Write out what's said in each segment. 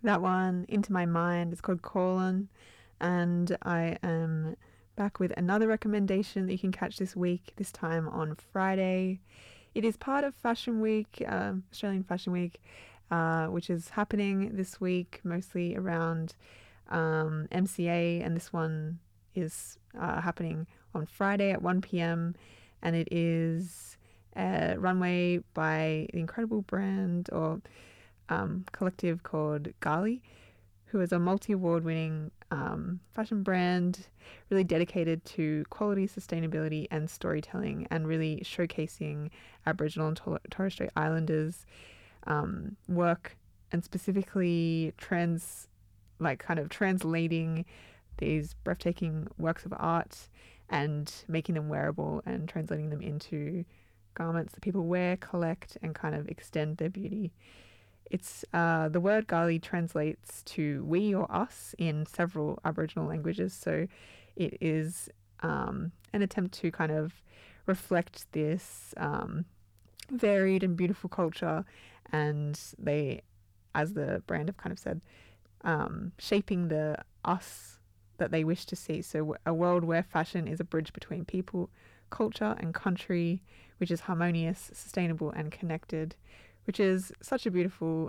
That one, Into My Mind, is called Colon. And I am back with another recommendation that you can catch this week, this time on Friday. It is part of Fashion Week, Australian Fashion Week, which is happening this week, mostly around MCA, and this one is happening on Friday at 1 p.m. and it is a runway by the incredible brand or collective called Gali, who is a multi-award winning fashion brand really dedicated to quality, sustainability and storytelling, and really showcasing Aboriginal and Torres Strait Islanders work, and specifically translating these breathtaking works of art and making them wearable and translating them into garments that people wear, collect, and kind of extend their beauty. It's the word Gali translates to we or us in several Aboriginal languages, so it is an attempt to kind of reflect this varied and beautiful culture, and they, as the brand have kind of said, shaping the us that they wish to see. So a world where fashion is a bridge between people, culture and country, which is harmonious, sustainable and connected, which is such a beautiful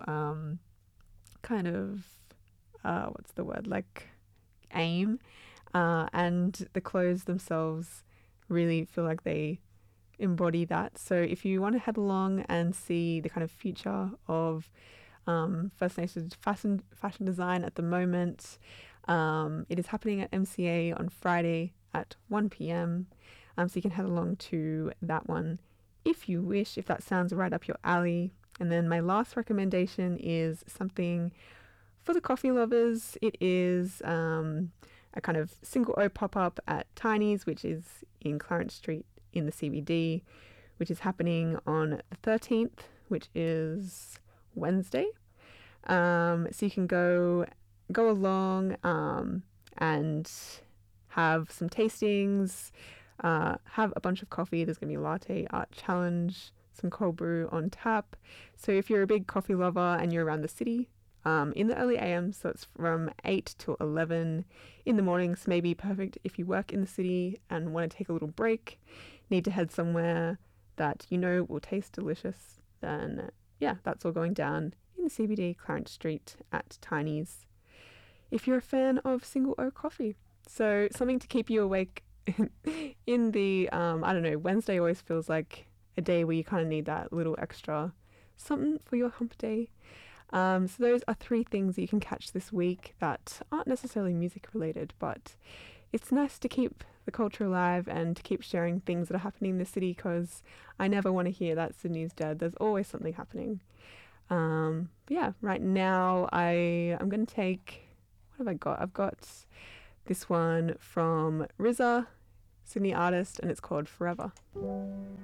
kind of, what's the word, like aim. And the clothes themselves really feel like they embody that. So if you want to head along and see the kind of future of First Nations fashion design at the moment, it is happening at MCA on Friday at 1 p.m. So you can head along to that one if you wish, if that sounds right up your alley. And then my last recommendation is something for the coffee lovers. It is a kind of single O pop-up at Tiny's, which is in Clarence Street in the CBD, which is happening on the 13th, which is Wednesday. So you can go along and have some tastings, have a bunch of coffee. There's going to be a latte art challenge, some cold brew on tap. So if you're a big coffee lover and you're around the city, in the early AM, so it's from 8 till 11 in the mornings, may be perfect if you work in the city and want to take a little break, need to head somewhere that you know will taste delicious, then yeah, that's all going down in the CBD, Clarence Street at Tiny's, if you're a fan of single O coffee. So something to keep you awake in the, I don't know, Wednesday always feels like a day where you kind of need that little extra something for your hump day. So those are 3 things that you can catch this week that aren't necessarily music related, but it's nice to keep the culture alive and to keep sharing things that are happening in the city, because I never want to hear that Sydney's dead. There's always something happening. But yeah, right now I'm going to take, what have I got? I've got this one from RZA, Sydney artist, and it's called Forever.